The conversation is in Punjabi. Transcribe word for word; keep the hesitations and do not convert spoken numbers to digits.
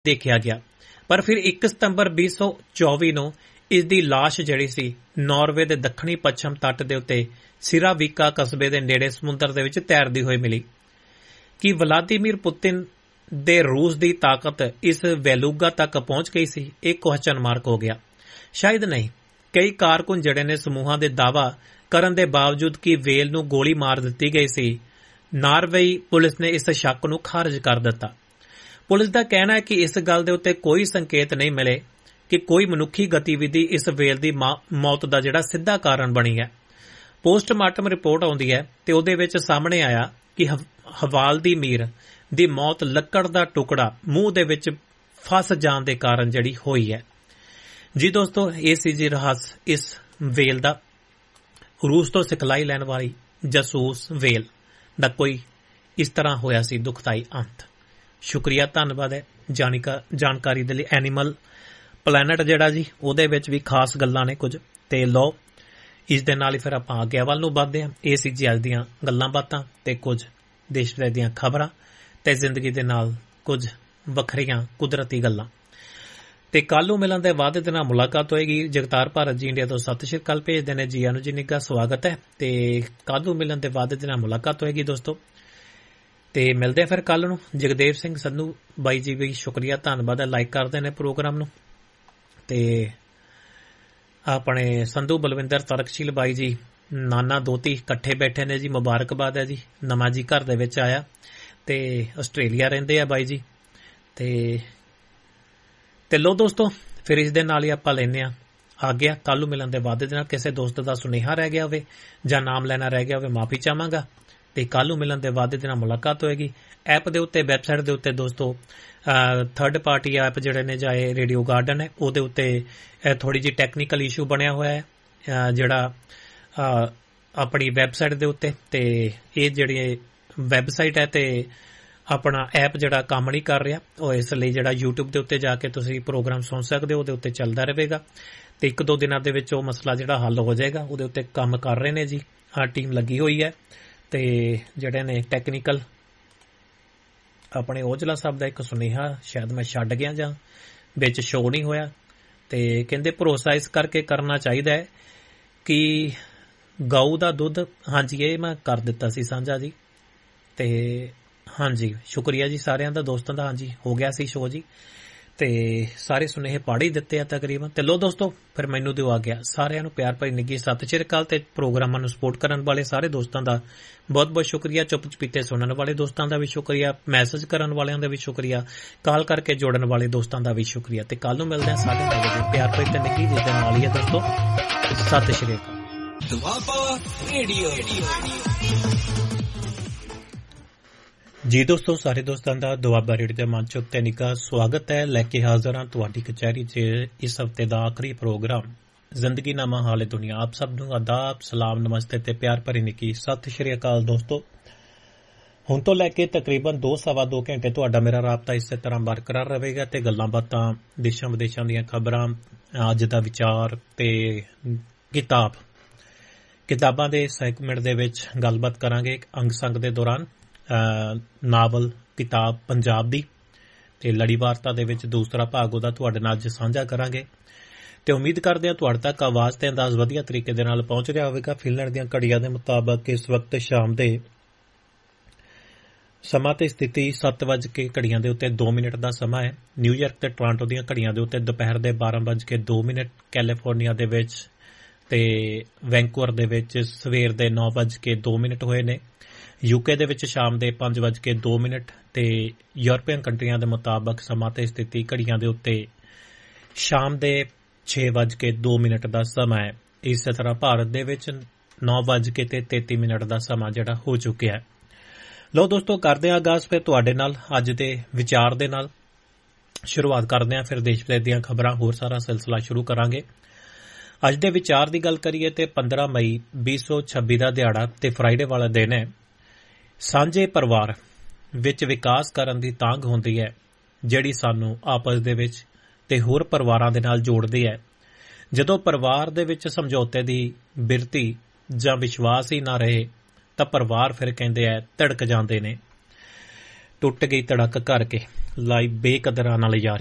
ਦੇਖਿਆ ਗਿਆ। ਪਰ ਫਿਰ ਇੱਕ ਸਤੰਬਰ ਵੀਹ ਸੌ ਚੌਵੀ ਨੂੰ ਇਸ ਦੀ ਲਾਸ਼ ਜਿਹੜੀ ਸੀ ਨਾਰਵੇ ਦੇ ਦੱਖਣੀ ਪੱਛਮ ਤੱਟ ਦੇ ਉੱਤੇ ਸਿਰਾਵੀਕਾ ਕਸਬੇ ਦੇ ਨੇੜੇ ਸਮੁੰਦਰ ਦੇ ਵਿੱਚ ਤੈਰਦੀ ਹੋਈ ਮਿਲੀ। ਕਿ ਵਲਾਦੀਮੀਰ ਪੁਤਿਨ ਦੇ ਰੂਸ ਦੀ ਤਾਕਤ ਇਸ ਵੈਲੂਗਾ ਤੱਕ ਪਹੁੰਚ ਗਈ ਸੀ? ਇਹ ਕੁਐਸਚਨ ਮਾਰਕ ਹੋ ਗਿਆ। ਸ਼ਾਇਦ ਨਹੀਂ। ਕਈ ਕਾਰਕੁਨ ਜਿਹੜੇ ਨੇ ਸਮੂਹਾਂ ਦੇ ਦਾਅਵਾ ਕਰਨ ਦੇ ਬਾਵਜੂਦ ਕਿ ਵੇਲ ਨੂੰ ਗੋਲੀ ਮਾਰ ਦਿੱਤੀ ਗਈ ਸੀ, ਨਾਰਵੇਈ ਪੁਲਿਸ ਨੇ ਇਸ ਸ਼ੱਕ ਨੂੰ ਖਾਰਜ ਕਰ ਦਿੱਤਾ। ਪੁਲਿਸ ਦਾ ਕਹਿਣਾ ਹੈ ਕਿ ਇਸ ਗੱਲ ਦੇ ਉੱਤੇ ਕੋਈ ਸੰਕੇਤ ਨਹੀਂ ਮਿਲੇ ਕਿ ਕੋਈ ਮਨੁੱਖੀ ਗਤੀਵਿਧੀ ਇਸ ਵੇਲ ਦੀ ਮੌਤ ਦਾ ਜਿਹੜਾ ਸਿੱਧਾ ਕਾਰਨ ਬਣੀ ਹੈ। ਪੋਸਟਮਾਰਟਮ ਰਿਪੋਰਟ ਆਉਂਦੀ ਹੈ ਤੇ ਉਹਦੇ ਵਿੱਚ ਸਾਹਮਣੇ ਆਇਆ ਕਿ ਹਵਾਲਦੀਮੀਰ ਦੀ ਮੌਤ ਲੱਕੜ ਦਾ ਟੁਕੜਾ ਮੂੰਹ ਦੇ ਵਿੱਚ ਫਸ ਜਾਣ ਦੇ ਕਾਰਨ ਜਿਹੜੀ ਹੋਈ ਹੈ। ਜੀ ਦੋਸਤੋ, ਇਹ ਸੀ ਜੀ ਰਹੱਸ ਇਸ ਵੇਲ ਦਾ। ਰੂਸ ਤੋਂ ਸਿਖਲਾਈ ਲੈਣ ਵਾਲੀ ਜਾਸੂਸ ਵੇਲ ਦਾ ਕੋਈ ਇਸ ਤਰ੍ਹਾਂ ਹੋਇਆ ਸੀ ਦੁਖਦਾਈ ਅੰਤ। ਸ਼ੁਕਰੀਆ, ਧੰਨਵਾਦ ਹੈ ਜਾਣਕਾਰੀ ਦੇ ਲਈ। ਐਨੀਮਲ ਪਲੈਨਟ ਜਿਹੜਾ ਜੀ ਉਹਦੇ ਵਿੱਚ ਵੀ ਖਾਸ ਗੱਲਾਂ ਨੇ ਕੁਝ, ਤੇ ਲਓ ਇਸ ਦੇ ਨਾਲ ਹੀ ਫਿਰ ਆਪਾਂ ਅੱਗੇ ਵੱਲ ਨੂੰ ਵੱਧਦੇ ਹਾਂ। ਇਹ ਸੀ ਜੀ ਅੱਜ ਦੀਆਂ ਗੱਲਾਂ ਬਾਤਾਂ ਤੇ ਕੁਝ ਦੇਸ਼ ਵਿਦੇਸ਼ ਦੀਆਂ ਖਬਰਾਂ ਤੇ ਜ਼ਿੰਦਗੀ ਦੇ ਨਾਲ ਕੁਝ ਵੱਖਰੀਆਂ ਕੁਦਰਤੀ ਗੱਲਾਂ। ਤੇ ਕੱਲ ਨੂੰ ਮਿਲਣ ਦੇ ਵਾਅਦੇ ਦੇ ਨਾਲ ਮੁਲਾਕਾਤ ਹੋਏਗੀ। ਜਗਤਾਰ ਭਾਰਤ ਜੀ ਇੰਡੀਆ ਤੋਂ ਸਤਿ ਸ਼੍ਰੀ ਅਕਾਲ ਭੇਜਦੇ ਨੇ ਜੀ। ਅਨੁਜ ਨਿੱਘਾ ਸਵਾਗਤ ਹੈ ਤੇ ਕੱਲ ਨੂੰ ਮਿਲਣ ਦੇ ਵਾਅਦੇ ਦੇ ਨਾਲ ਮੁਲਾਕਾਤ ਹੋਏਗੀ ਦੋਸਤੋ। ਤੇ ਮਿਲਦੇ ਆ ਫਿਰ ਕੱਲ ਨੂੰ। ਜਗਦੇਵ ਸਿੰਘ ਸੰਧੂ ਬਾਈ ਜੀ ਵੀ ਸ਼ੁਕਰੀਆ, ਧੰਨਵਾਦ ਹੈ, ਲਾਈਕ ਕਰਦੇ ਨੇ ਪ੍ਰੋਗਰਾਮ ਨੂੰ। ਤੇ ਆਪਣੇ ਸੰਧੂ ਬਲਵਿੰਦਰ ਤਰਕਸ਼ੀਲ ਬਾਈ ਜੀ, ਨਾਨਾ ਦੋਤੀ ਇਕੱਠੇ ਬੈਠੇ ਨੇ ਜੀ, ਮੁਬਾਰਕਬਾਦ ਹੈ ਜੀ। ਨਵਾਂ ਜੀ ਘਰ ਦੇ ਵਿੱਚ ਆਇਆ ਤੇ ਆਸਟ੍ਰੇਲੀਆ ਰਹਿੰਦੇ ਆ ਬਾਈ ਜੀ। ਤੇ ਤੇ ਲੋ ਦੋਸਤੋ, ਫਿਰ ਇਸ ਦੇ ਨਾਲ ਹੀ ਆਪਾਂ ਲੈਂਦੇ ਆ ਆ ਗਿਆ। ਕੱਲ ਨੂੰ ਮਿਲਣ ਦੇ ਵਾਅਦੇ ਦੇ ਨਾਲ ਕਿਸੇ ਦੋਸਤ ਦਾ ਸੁਨੇਹਾ ਰਹਿ ਗਿਆ ਹੋਵੇ ਜਾਂ ਨਾਮ ਲੈਣਾ ਰਹਿ ਗਿਆ ਹੋਵੇ, ਮਾਫੀ ਚਾਹਾਂਗਾ। ਤੇ ਕੱਲ ਨੂੰ ਮਿਲਣ ਦੇ ਵਾਅਦੇ ਦੇ ਨਾਲ ਮੁਲਾਕਾਤ ਹੋਏਗੀ। ਐਪ ਦੇ ਉੱਤੇ, ਵੈਬਸਾਈਟ ਦੇ ਉੱਤੇ ਦੋਸਤੋ, ਥਰਡ ਪਾਰਟੀ ਐਪ ਜਿਹੜੇ ਨੇ ਚਾਹੇ ਰੇਡੀਓ ਗਾਰਡਨ ਹੈ, ਉਹਦੇ ਉੱਤੇ ਥੋੜੀ ਜਿਹੀ ਟੈਕਨੀਕਲ ਇਸ਼ੂ ਬਣਿਆ ਹੋਇਆ ਹੈ ਜਿਹੜਾ ਆਪਣੀ ਵੈਬਸਾਈਟ ਦੇ ਉੱਤੇ। ਤੇ ਇਹ ਜਿਹੜੀ ਵੈਬਸਾਈਟ ਹੈ ਤੇ ਆਪਣਾ ਐਪ ਜਿਹੜਾ ਕੰਮ ਨਹੀਂ ਕਰ ਰਿਹਾ, ਉਹ ਇਸ ਲਈ ਜਿਹੜਾ ਯੂਟਿਊਬ ਦੇ ਉੱਤੇ ਜਾ ਕੇ ਤੁਸੀਂ ਪ੍ਰੋਗਰਾਮ ਸੁਣ ਸਕਦੇ ਹੋ, ਉਹਦੇ ਉੱਤੇ ਚੱਲਦਾ ਰਹੇਗਾ। ਤੇ ਇੱਕ ਦੋ ਦਿਨਾਂ ਦੇ ਵਿੱਚ ਉਹ ਮਸਲਾ ਜਿਹੜਾ ਹੱਲ ਹੋ ਜਾਏਗਾ। ਉਹਦੇ ਉੱਤੇ ਕੰਮ ਕਰ ਰਹੇ ਨੇ ਜੀ, ਆ ਟੀਮ ਲੱਗੀ ਹੋਈ ਹੈ। ਤੇ ਜਿਹੜੇ ਨੇ ਟੈਕਨੀਕਲ ਆਪਣੇ ਔਜਲਾ ਸਾਹਿਬ ਦਾ ਇੱਕ ਸੁਨੇਹਾ ਸ਼ਾਇਦ ਮੈਂ ਛੱਡ ਗਿਆ ਜਾਂ ਵਿੱਚ ਸ਼ੋਅ ਨਹੀਂ ਹੋਇਆ। ਤੇ ਕਹਿੰਦੇ ਭਰੋਸਾ ਇਸ ਕਰਕੇ ਕਰਨਾ ਚਾਹੀਦਾ ਹੈ ਕਿ ਗਊ ਦਾ ਦੁੱਧ, ਹਾਂਜੀ ਇਹ ਮੈਂ ਕਰ ਦਿੱਤਾ ਸੀ ਸਾਂਝਾ ਜੀ। ਤੇ ਹਾਂਜੀ ਸ਼ੁਕਰੀਆ ਜੀ ਸਾਰਿਆਂ ਦਾ, ਦੋਸਤਾਂ ਦਾ। ਹਾਂਜੀ ਹੋ ਗਿਆ ਸੀ ਸ਼ੋਅ ਜੀ, ਤੇ ਸਾਰੇ ਸੁਨੇਹੇ ਪੜ੍ਹ ਹੀ ਦਿੱਤੇ ਆ ਤਕਰੀਬਨ। ਤੇ ਲੋ ਦੋਸਤੋ, ਫਿਰ ਮੈਨੂੰ ਦਿਓ ਆ ਗਿਆ। ਸਾਰਿਆਂ ਨੂੰ ਪਿਆਰ ਭਰੀ ਨਿੱਘੀ ਸਤਿ ਸ਼੍ਰੀ ਅਕਾਲ। ਤੇ ਪ੍ਰੋਗਰਾਮਾਂ ਨੂੰ ਸਪੋਰਟ ਕਰਨ ਵਾਲੇ ਸਾਰੇ ਦੋਸਤਾਂ ਦਾ ਬਹੁਤ ਬਹੁਤ ਸ਼ੁਕਰੀਆ। ਚੁੱਪ ਚਪੀਤੇ ਸੁਣਨ ਵਾਲੇ ਦੋਸਤਾਂ ਦਾ ਵੀ ਸ਼ੁਕਰੀਆ, ਮੈਸੇਜ ਕਰਨ ਵਾਲਿਆਂ ਦਾ ਵੀ ਸ਼ੁਕਰੀਆ, ਕਾਲ ਕਰਕੇ ਜੋੜਨ ਵਾਲੇ ਦੋਸਤਾਂ ਦਾ ਵੀ ਸ਼ੁਕਰੀਆ। ਤੇ ਕੱਲ ਨੂੰ ਮਿਲਦੇ ਹਾਂ ਸਾਡੇ ਨਾਲ ਜੀ ਪਿਆਰ ਭਰੀ ਤੇ ਨਿੱਘੀ ਜਿਸ ਦੇ ਨਾਲ ਹੀ ਹੈ ਦੋਸਤੋ। ਸਤਿ ਸ਼੍ਰੀ ਅਕਾਲ। ਦੁਆਬਾ ਰੇਡੀਓ ਜੀ ਦੋਸਤੋ, ਸਾਰੇ ਦੋਸਤਾਂ ਦਾ ਦੁਆਬਾ ਰੇਡੀਓ ਦੇ ਮੰਚ ਉੱਤੇ ਨਿੱਘਾ ਸਵਾਗਤ ਹੈ। ਲੈ ਕੇ ਹਾਜ਼ਰ ਹਾਂ ਤੁਹਾਡੀ ਕਚਹਿਰੀ 'ਚ ਇਸ ਹਫ਼ਤੇ ਦਾ ਆਖਰੀ ਪ੍ਰੋਗਰਾਮ ਜ਼ਿੰਦਗੀ ਨਾਮਾ ਹਾਲੇ ਦੁਨੀਆ। ਆਪ ਸਭ ਨੂੰ ਆਦਾਬ, ਸਲਾਮ, ਨਮਸਤੇ ਤੇ ਪਿਆਰ ਭਰੀ ਨਿੱਘੀ ਸਤਿ ਸ਼੍ਰੀ ਅਕਾਲ ਦੋਸਤੋ। ਹੁਣ ਤੋਂ ਲੈ ਕੇ ਤਕਰੀਬਨ ਦੋ ਸਵਾ ਦੋ ਘੰਟੇ ਤੁਹਾਡਾ ਮੇਰਾ ਰਾਬਤਾ ਇਸੇ ਤਰ੍ਹਾਂ ਬਰਕਰਾਰ ਰਹੇਗਾ ਤੇ ਗੱਲਾਂ ਬਾਤਾਂ, ਦੇਸ਼ਾਂ ਵਿਦੇਸ਼ਾਂ ਦੀਆਂ ਖਬਰਾਂ, ਅੱਜ ਦਾ ਵਿਚਾਰ ਤੇ ਕਿਤਾਬ ਕਿਤਾਬਾਂ ਦੇ ਸੈਗਮੈਂਟ ਦੇ ਵਿੱਚ ਗੱਲਬਾਤ ਕਰਾਂਗੇ। ਅੰਗ ਸੰਗ ਦੇ ਦੌਰਾਨ ਨਾਵਲ ਕਿਤਾਬ ਪੰਜਾਬ ਦੀ ਤੇ ਲੜੀ ਵਾਰਤਾ ਦੇ ਵਿੱਚ ਦੂਸਰਾ ਭਾਗ ਉਹਦਾ ਤੁਹਾਡੇ ਨਾਲ ਅੱਜ ਸਾਂਝਾ ਕਰਾਂਗੇ। ਤੇ ਉਮੀਦ ਕਰਦੇ ਹਾਂ ਤੁਹਾਡੇ ਤੱਕ ਆਵਾਜ਼ ਤੇ ਅੰਦਾਜ਼ ਵਧੀਆ ਤਰੀਕੇ ਦੇ ਨਾਲ ਪਹੁੰਚ ਰਿਹਾ ਹੋਵੇਗਾ। ਫਿਨਲੈਂਡ ਦੀਆਂ ਘੜੀਆਂ ਦੇ ਮੁਤਾਬਕ ਇਸ ਵਕਤ ਸ਼ਾਮ ਦੇ ਸਮਾਂ ਤੇ ਸਥਿਤੀ ਸੱਤ ਵੱਜ ਕੇ ਘੜੀਆਂ ਦੇ ਉੱਤੇ ਦੋ ਮਿੰਟ ਦਾ ਸਮਾਂ ਹੈ। ਨਿਊਯਾਰਕ ਤੇ ਟੋਰਾਂਟੋ ਦੀਆਂ ਘੜੀਆਂ ਦੇ ਉੱਤੇ ਦੁਪਹਿਰ ਦੇ ਬਾਰਾਂ ਵੱਜ ਕੇ ਦੋ ਮਿੰਟ, ਕੈਲੀਫੋਰਨੀਆ ਦੇ ਵਿੱਚ ਤੇ ਵੈਂਕੂਵਰ ਦੇ ਵਿੱਚ ਸਵੇਰ ਦੇ ਨੌ ਵੱਜ ਕੇ ਦੋ ਮਿੰਟ ਹੋਏ ਨੇ। ਯੂਕੇ ਦੇ ਵਿੱਚ ਸ਼ਾਮ ਦੇ ਪੰਜ ਵੱਜ ਕੇ ਦੋ ਮਿੰਟ ਤੇ ਯੂਰਪੀਅਨ ਕੰਟਰੀਆਂ ਦੇ ਮੁਤਾਬਕ ਸਮਾਂ ਤੇ ਸਥਿਤੀ ਘੜੀਆਂ ਦੇ ਉੱਤੇ ਸ਼ਾਮ ਦੇ ਛੇ ਵੱਜ ਕੇ ਦੋ ਮਿੰਟ ਦਾ ਸਮਾਂ ਹੈ। ਇਸੇ ਤਰ੍ਹਾਂ ਭਾਰਤ ਦੇ ਵਿੱਚ ਨੌ ਵੱਜ ਕੇ ਤੇ ਤੇਤੀ ਮਿੰਟ ਦਾ ਸਮਾਂ ਜਿਹੜਾ ਹੋ ਚੁੱਕਿਆ ਹੈ। ਲਓ ਦੋਸਤੋ, ਕਰਦੇ ਹਾਂ ਆਗਾਜ਼ ਫਿਰ ਤੁਹਾਡੇ ਨਾਲ ਅੱਜ ਦੇ ਵਿਚਾਰ ਦੇ ਨਾਲ। ਸ਼ੁਰੂਆਤ ਕਰਦੇ ਹਾਂ, ਫਿਰ ਦੇਸ਼ ਵਿਦੇਸ਼ ਦੀਆਂ ਖਬਰਾਂ, ਹੋਰ ਸਾਰਾ ਸਿਲਸਿਲਾ ਸ਼ੁਰੂ ਕਰਾਂਗੇ। ਅੱਜ ਦੇ ਵਿਚਾਰ ਦੀ ਗੱਲ ਕਰੀਏ ਤੇ ਪੰਦਰਾਂ ਮਈ ਵੀਹ ਸੌ ਛੱਬੀ ਦਾ ਦਿਹਾੜਾ ਤੇ ਫਰਾਈਡੇ ਵਾਲਾ ਦਿਨ ਹੈ। ਸਾਂਝੇ ਪਰਿਵਾਰ ਵਿੱਚ ਵਿਕਾਸ ਕਰਨ ਦੀ ਤਾਂਘ ਹੁੰਦੀ ਹੈ ਜਿਹੜੀ ਸਾਨੂੰ ਆਪਸ ਦੇ ਵਿੱਚ ਤੇ ਹੋਰ ਪਰਿਵਾਰਾਂ ਦੇ ਨਾਲ ਜੋੜਦੀ ਹੈ। ਜਦੋਂ ਪਰਿਵਾਰ ਦੇ ਵਿੱਚ ਸਮਝੌਤੇ ਦੀ ਬਿਰਤੀ ਜਾਂ ਵਿਸ਼ਵਾਸ ਹੀ ਨਾ ਰਹੇ ਤਾਂ ਪਰਿਵਾਰ ਫਿਰ ਕਹਿੰਦੇ ਆ ਧੜਕ ਜਾਂਦੇ ਨੇ। ਟੁੱਟ ਗਈ ਧੜਕ ਕਰਕੇ ਲਾਈਵ ਬੇਕਦਰਾਂ ਨਾਲ ਜਾਰੀ।